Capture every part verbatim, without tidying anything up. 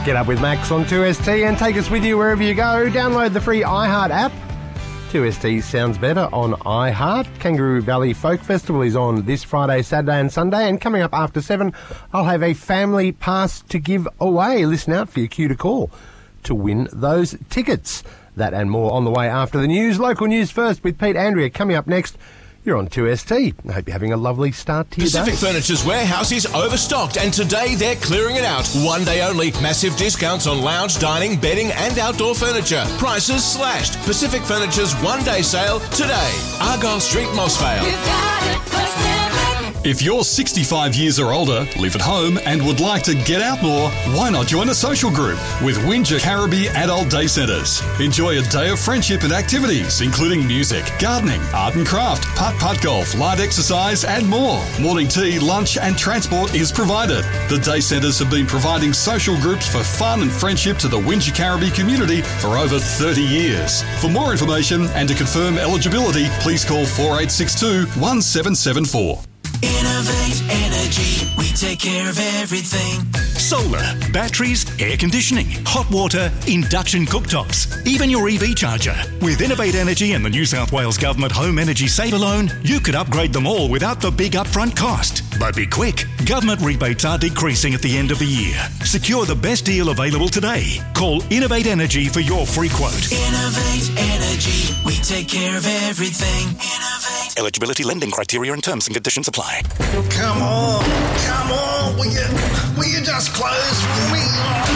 Get Up with Max on two S T and take us with you wherever you go. Download the free iHeart app. two S T sounds better on iHeart. Kangaroo Valley Folk Festival is on this Friday, Saturday and Sunday, and coming up after seven, I'll have a family pass to give away. Listen out for your cue to call to win those tickets. That and more on the way after the news. Local news first with Pete Andrea coming up next. You're on two S T. I hope you're having a lovely start to your day. Pacific Furniture's warehouse is overstocked and today they're clearing it out. One day only. Massive discounts on lounge, dining, bedding and outdoor furniture. Prices slashed. Pacific Furniture's one day sale today. Argyle Street, Mossvale. You got it, Pacific. If you're sixty-five years or older, live at home and would like to get out more, why not join a social group with Windsor Caribbean Adult Day Centres? Enjoy a day of friendship and activities, including music, gardening, art and craft, putt-putt golf, light exercise and more. Morning tea, lunch and transport is provided. The Day Centres have been providing social groups for fun and friendship to the Windsor Caribbean community for over thirty years. For more information and to confirm eligibility, please call four eight six two, one seven seven four. Innovate Energy, we take care of everything. Solar, batteries, air conditioning, hot water, induction cooktops, even your E V charger. With Innovate Energy and the New South Wales Government Home Energy Saver Loan, you could upgrade them all without the big upfront cost. But be quick, government rebates are decreasing at the end of the year. Secure the best deal available today. Call Innovate Energy for your free quote. Innovate Energy, we take care of everything. Innovate. Eligibility, lending criteria and terms and conditions apply. Come on, come on, will you, will you just close for me?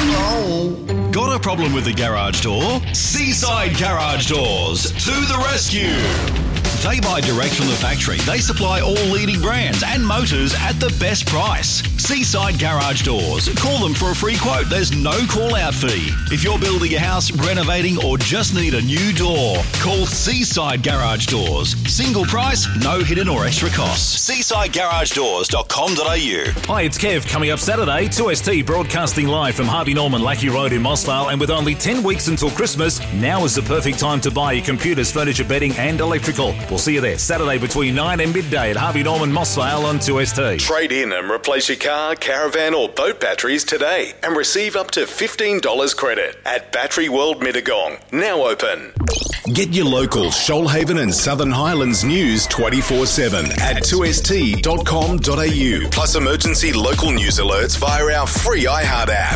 Oh. Got a problem with the garage door? Seaside Garage Doors, to the rescue! They buy direct from the factory. They supply all leading brands and motors at the best price. Seaside Garage Doors. Call them for a free quote. There's no call-out fee. If you're building a house, renovating, or just need a new door, call Seaside Garage Doors. Single price, no hidden or extra costs. seaside garage doors dot com dot a u. Hi, it's Kev. Coming up Saturday, two S T broadcasting live from Harvey Norman Lackey Road in Mossvale, and with only ten weeks until Christmas, now is the perfect time to buy your computers, furniture, bedding and electrical. We'll see you there Saturday between nine and midday at Harvey Norman Mossvale on two S T. Trade in and replace your car, caravan or boat batteries today and receive up to fifteen dollars credit at Battery World Mittagong. Now open. Get your local Shoalhaven and Southern Highlands news twenty-four seven at two s t dot com dot a u. Plus emergency local news alerts via our free iHeart app.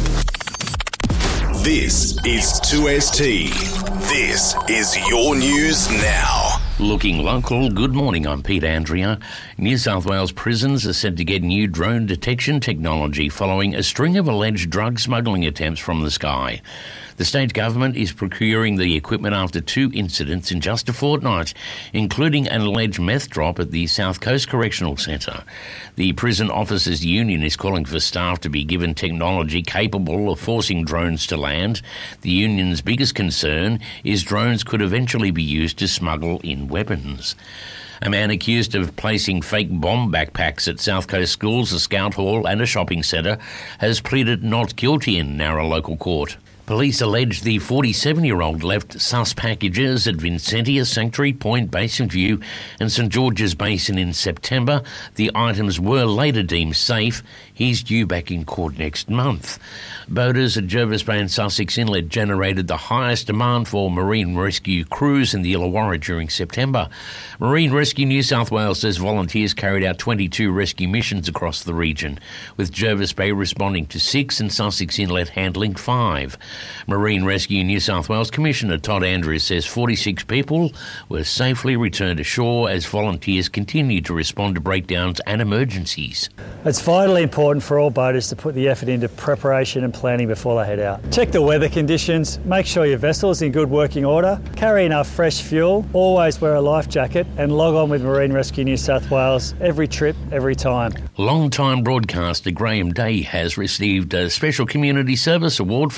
This is two S T. This is your news now. Looking local, good morning, I'm Pete Andrea. New South Wales prisons are said to get new drone detection technology following a string of alleged drug smuggling attempts from the sky. The state government is procuring the equipment after two incidents in just a fortnight, including an alleged meth drop at the South Coast Correctional Centre. The Prison Officers Union is calling for staff to be given technology capable of forcing drones to land. The union's biggest concern is drones could eventually be used to smuggle in weapons. A man accused of placing fake bomb backpacks at South Coast schools, a scout hall and a shopping centre has pleaded not guilty in Nowra local court. Police allege the forty-seven-year-old left sus packages at Vincentia, Sanctuary Point, Basin View and St George's Basin in September. The items were later deemed safe. He's due back in court next month. Boaters at Jervis Bay and Sussex Inlet generated the highest demand for marine rescue crews in the Illawarra during September. Marine Rescue New South Wales says volunteers carried out twenty-two rescue missions across the region, with Jervis Bay responding to six and Sussex Inlet handling five. Marine Rescue New South Wales Commissioner Todd Andrews says forty-six people were safely returned ashore as volunteers continue to respond to breakdowns and emergencies. It's vitally important for all boaters to put the effort into preparation and planning before they head out. Check the weather conditions, make sure your vessel is in good working order, carry enough fresh fuel, always wear a life jacket and log on with Marine Rescue New South Wales every trip, every time. Long-time broadcaster Graham Day has received a Special Community Service Award from Rotary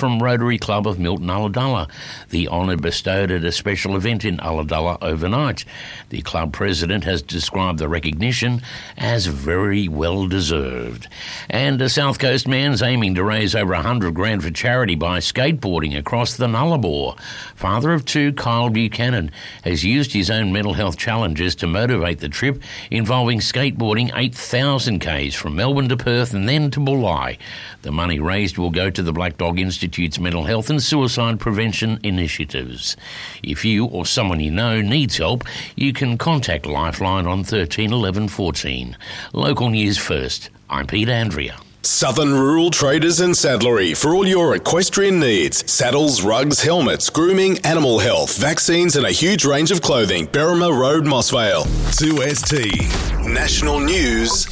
Rotary Club of Milton Ulladulla. The honour bestowed at a special event in Ulladulla overnight. The club president has described the recognition as very well deserved. And a South Coast man's aiming to raise over one hundred grand for charity by skateboarding across the Nullarbor. Father of two, Kyle Buchanan, has used his own mental health challenges to motivate the trip, involving skateboarding eight thousand kays from Melbourne to Perth and then to Bulli. The money raised will go to the Black Dog Institute's mental health and suicide prevention initiatives. If you or someone you know needs help, you can contact Lifeline on thirteen eleven fourteen. Local news first. I'm Pete Andrea. Southern Rural Traders and Saddlery for all your equestrian needs. Saddles, rugs, helmets, grooming, animal health, vaccines and a huge range of clothing. Berrima Road, Mossvale. two S T. National News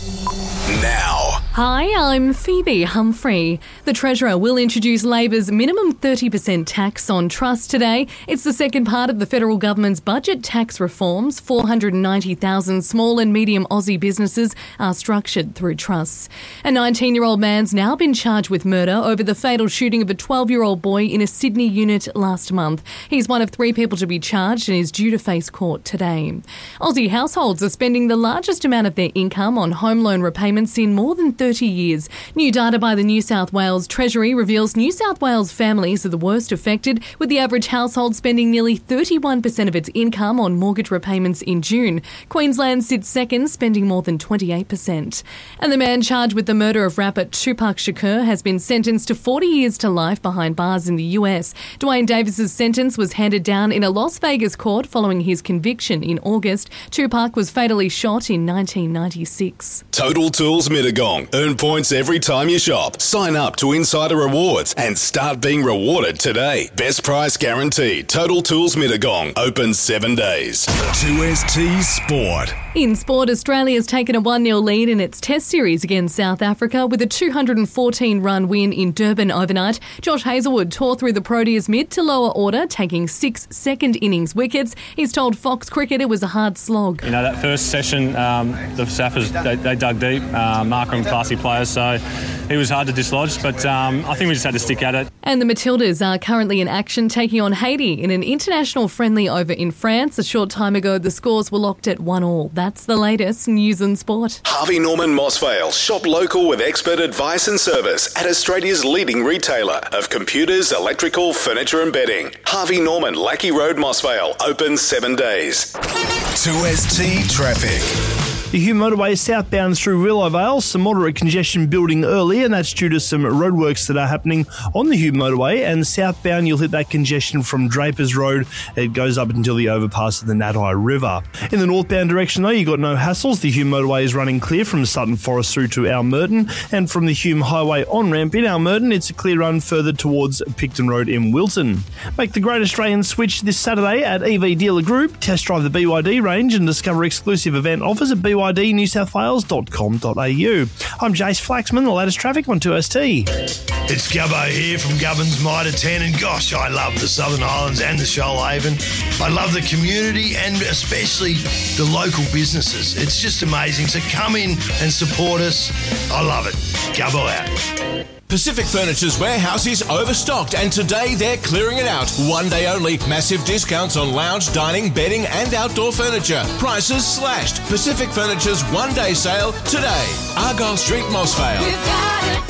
now. Hi, I'm Phoebe Humphrey. The Treasurer will introduce Labor's minimum thirty percent tax on trusts today. It's the second part of the federal government's budget tax reforms. four hundred ninety thousand small and medium Aussie businesses are structured through trusts. A nineteen-year-old man's now been charged with murder over the fatal shooting of a twelve-year-old boy in a Sydney unit last month. He's one of three people to be charged and is due to face court today. Aussie households are spending the largest amount of their income on home loan repayments in more than thirty years. New data by the New South Wales Treasury reveals New South Wales families are the worst affected, with the average household spending nearly thirty-one percent of its income on mortgage repayments in June. Queensland sits second, spending more than twenty-eight percent. And the man charged with the murder of rapper Tupac Shakur has been sentenced to forty years to life behind bars in the U S. Dwayne Davis's sentence was handed down in a Las Vegas court following his conviction in August. Tupac was fatally shot in nineteen ninety-six. Total Tools Mittagong. Earn points every time you shop. Sign up to Insider Rewards and start being rewarded today. Best price guaranteed. Total Tools Mittagong. Open seven days. two S T Sport. In sport, Australia's taken a one nil lead in its Test series against South Africa with a two hundred fourteen run win in Durban overnight. Josh Hazlewood tore through the Proteas mid to lower order, taking six second innings wickets. He's told Fox Cricket it was a hard slog. You know, that first session, um, the Saffers, they, they dug deep. Uh, Markram, classy players, so he was hard to dislodge, but um, I think we just had to stick at it. And the Matildas are currently in action, taking on Haiti in an international friendly over in France. A short time ago, the scores were locked at one all. That's the latest news and sport. Harvey Norman Mossvale. Shop local with expert advice and service at Australia's leading retailer of computers, electrical, furniture and bedding. Harvey Norman, Lackey Road, Mossvale. Open seven days. two S T Traffic. The Hume motorway is southbound through Willowvale. Some moderate congestion building early, and that's due to some roadworks that are happening on the Hume motorway. And southbound, you'll hit that congestion from Drapers Road. It goes up until the overpass of the Natai River. In the northbound direction, though, you've got no hassles. The Hume motorway is running clear from Sutton Forest through to Almerton. And from the Hume Highway on-ramp in Almerton, it's a clear run further towards Picton Road in Wilton. Make the Great Australian Switch this Saturday at E V Dealer Group. Test drive the B Y D range and discover exclusive event offers at B Y D new south wales dot com dot a u. I'm Jace Flaxman, the latest traffic on two S T. It's Gubbo here from Gubbins Mitre ten, and gosh, I love the Southern Highlands and the Shoalhaven. I love the community and especially the local businesses. It's just amazing. So come in and support us. I love it. Gubbo out. Pacific Furniture's warehouse is overstocked, and today they're clearing it out. One day only, massive discounts on lounge, dining, bedding and outdoor furniture. Prices slashed. Pacific Furniture's one-day sale today. Argyle Street, Mossvale. We've got it,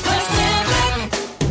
Pacific.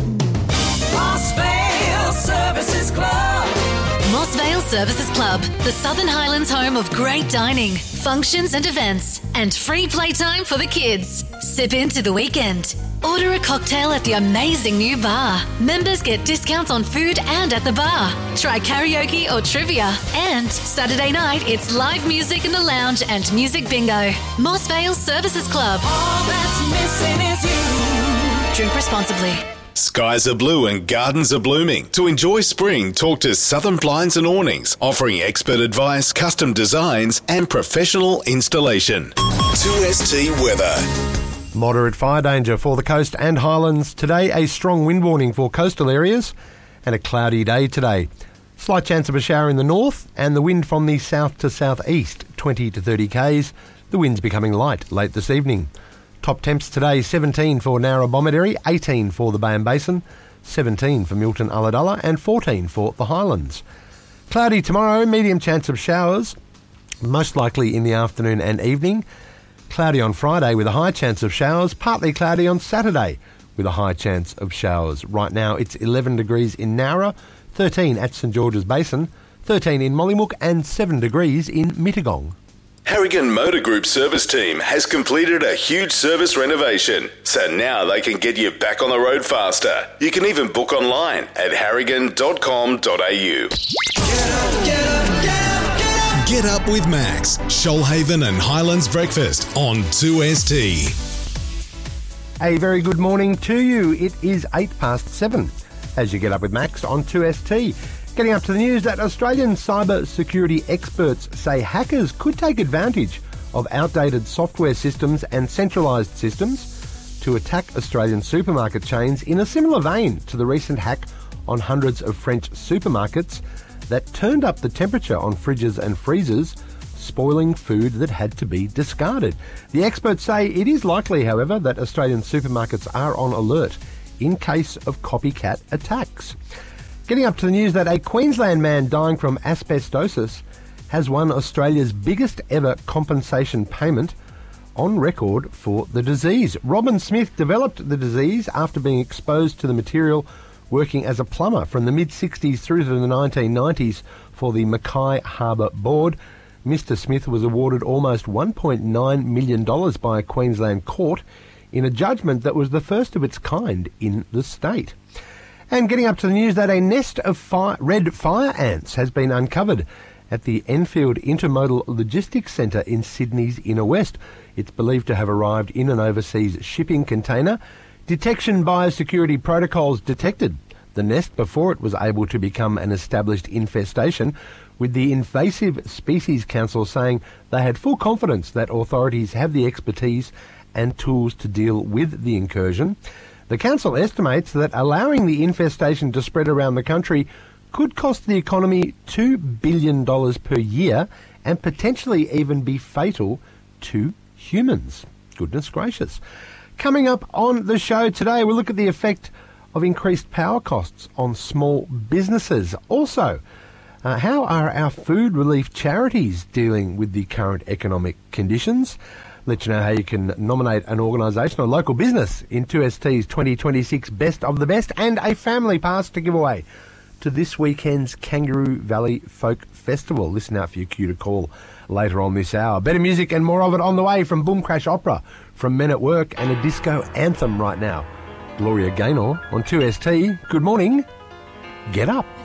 Mossvale Services Club. Mossvale Services Club, the Southern Highlands home of great dining, functions and events, and free playtime for the kids. Sip into the weekend. Order a cocktail at the amazing new bar. Members get discounts on food and at the bar. Try karaoke or trivia. And Saturday night, it's live music in the lounge and music bingo. Mossvale Services Club. All that's missing is you. Drink responsibly. Skies are blue and gardens are blooming. To enjoy spring, talk to Southern Blinds and Awnings, offering expert advice, custom designs and professional installation. two S T weather. Moderate fire danger for the coast and highlands today. A strong wind warning for coastal areas and a cloudy day today. Slight chance of a shower in the north and the wind from the south to southeast, twenty to thirty k's. The wind's becoming light late this evening. Top temps today, seventeen for Narrabomideri, eighteen for the Bay and Basin, seventeen for Milton Ulladulla and fourteen for the Highlands. Cloudy tomorrow, medium chance of showers, most likely in the afternoon and evening. Cloudy on Friday with a high chance of showers, partly cloudy on Saturday with a high chance of showers. Right now it's eleven degrees in Nowra, thirteen at St George's Basin, thirteen in Mollymook and seven degrees in Mittagong. Harrigan Motor Group service team has completed a huge service renovation, so now they can get you back on the road faster. You can even book online at harrigan dot com dot a u. Get up with Max, Shoalhaven and Highlands Breakfast on two S T. A very good morning to you. It is eight past seven as you get up with Max on two S T. Getting up to the news that Australian cyber security experts say hackers could take advantage of outdated software systems and centralised systems to attack Australian supermarket chains in a similar vein to the recent hack on hundreds of French supermarkets that turned up the temperature on fridges and freezers, spoiling food that had to be discarded. The experts say it is likely, however, that Australian supermarkets are on alert in case of copycat attacks. Getting up to the news that a Queensland man dying from asbestosis has won Australia's biggest ever compensation payment on record for the disease. Robin Smith developed the disease after being exposed to the material working as a plumber from the mid-sixties through to the nineteen nineties for the Mackay Harbour Board. Mister Smith was awarded almost one point nine million dollars by a Queensland court in a judgment that was the first of its kind in the state. And getting up to the news that a nest of fire, red fire ants has been uncovered at the Enfield Intermodal Logistics Centre in Sydney's Inner West. It's believed to have arrived in an overseas shipping container. Detection biosecurity protocols detected the nest before it was able to become an established infestation, with the Invasive Species Council saying they had full confidence that authorities have the expertise and tools to deal with the incursion. The council estimates that allowing the infestation to spread around the country could cost the economy two billion dollars per year and potentially even be fatal to humans. Goodness gracious. Coming up on the show today, we'll look at the effect of increased power costs on small businesses. Also, uh, how are our food relief charities dealing with the current economic conditions? Let you know how you can nominate an organisation or local business in two S T's twenty twenty-six Best of the Best, and a family pass to give away to this weekend's Kangaroo Valley Folk Festival. Listen out for your cue to call later on this hour. Better music and more of it on the way from Boom Crash Opera, from Men at Work, and a disco anthem right now. Gloria Gaynor on two S T. Good morning. Get up.